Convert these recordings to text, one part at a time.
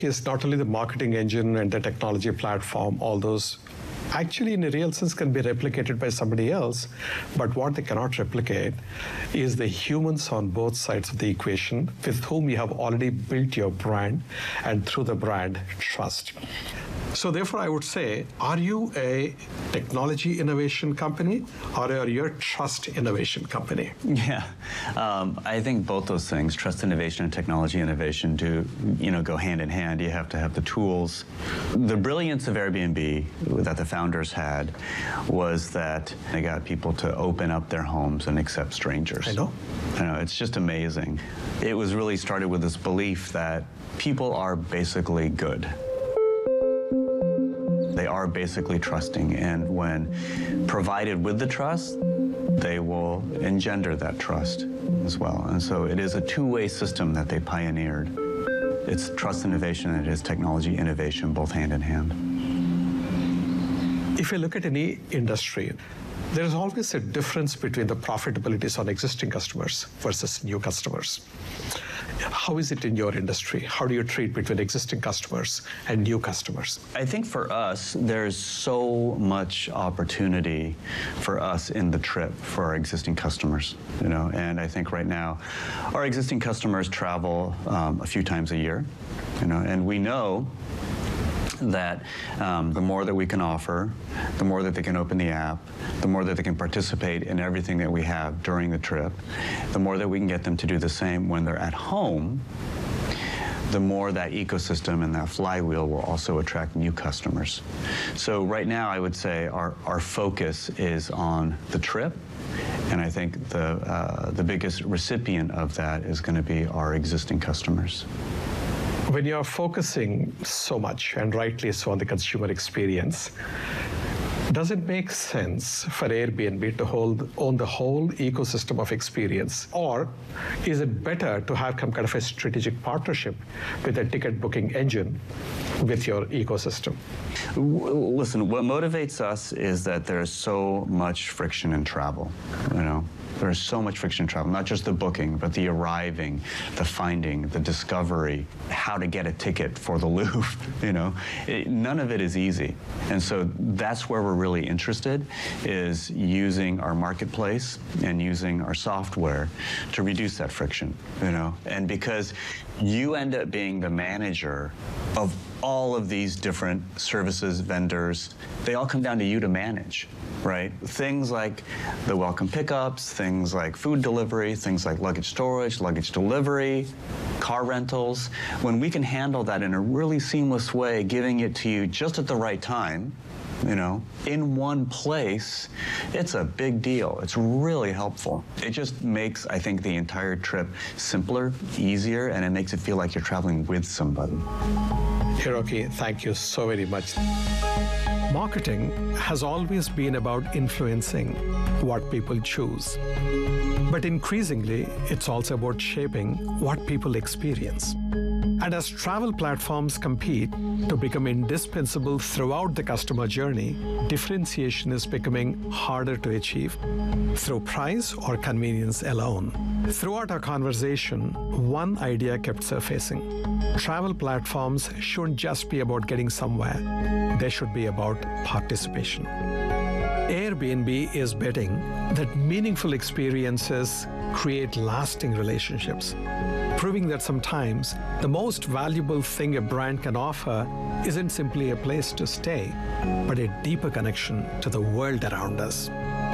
is not only the marketing engine and the technology platform, all those actually in a real sense can be replicated by somebody else, but what they cannot replicate is the humans on both sides of the equation with whom you have already built your brand, and through the brand, trust. So therefore, I would say, are you a technology innovation company or are you a trust innovation company? Yeah, I think both those things, trust innovation and technology innovation, do go hand in hand. You have to have the tools. The brilliance of Airbnb that the founders had was that they got people to open up their homes and accept strangers. I know, it's just amazing. It was really started with this belief that people are basically good. They are basically trusting, and when provided with the trust, they will engender that trust as well. And so it is a two-way system that they pioneered. It's trust innovation and it is technology innovation, both hand in hand. If you look at any industry, there is always a difference between the profitabilities on existing customers versus new customers. How is it in your industry? How do you treat between existing customers and new customers? I think for us, there's so much opportunity for us in the trip for our existing customers, and I think right now our existing customers travel a few times a year, and we know that the more that we can offer, the more that they can open the app, the more that they can participate in everything that we have during the trip, the more that we can get them to do the same when they're at home, the more that ecosystem and that flywheel will also attract new customers. So right now, I would say our focus is on the trip, and I think the biggest recipient of that is going to be our existing customers. When you're focusing so much, and rightly so, on the consumer experience, does it make sense for Airbnb to own the whole ecosystem of experience? Or is it better to have some kind of a strategic partnership with a ticket booking engine with your ecosystem? Listen, what motivates us is that there's so much friction in travel, There's so much friction in travel, not just the booking, but the arriving, the finding, the discovery, how to get a ticket for the Louvre, None of it is easy. And so that's where we're really interested, is using our marketplace and using our software to reduce that friction, And because you end up being the manager of all of these different services, vendors, they all come down to you to manage, right? Things like the welcome pickups, things like food delivery, things like luggage storage, luggage delivery, car rentals. When we can handle that in a really seamless way, giving it to you just at the right time, in one place, it's a big deal. It's really helpful. It just makes, I think, the entire trip simpler, easier, and it makes it feel like you're traveling with somebody. Hiroki, thank you so very much. Marketing has always been about influencing what people choose. But increasingly, it's also about shaping what people experience. And as travel platforms compete to become indispensable throughout the customer journey, differentiation is becoming harder to achieve through price or convenience alone. Throughout our conversation, one idea kept surfacing. Travel platforms shouldn't just be about getting somewhere. They should be about participation. Airbnb is betting that meaningful experiences create lasting relationships, proving that sometimes the most valuable thing a brand can offer isn't simply a place to stay, but a deeper connection to the world around us.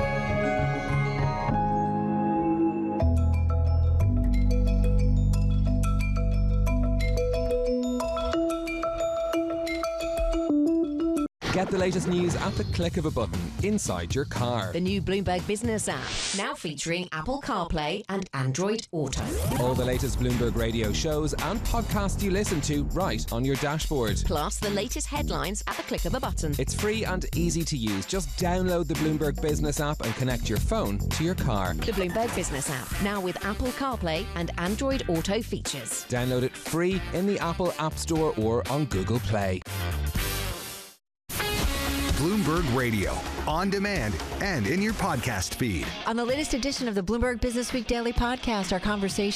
Get the latest news at the click of a button inside your car. The new Bloomberg Business app, now featuring Apple CarPlay and Android Auto. All the latest Bloomberg radio shows and podcasts you listen to right on your dashboard. Plus the latest headlines at the click of a button. It's free and easy to use. Just download the Bloomberg Business app and connect your phone to your car. The Bloomberg Business app, now with Apple CarPlay and Android Auto features. Download it free in the Apple App Store or on Google Play. Bloomberg Radio, on demand and in your podcast feed. On the latest edition of the Bloomberg Business Week Daily Podcast, our conversation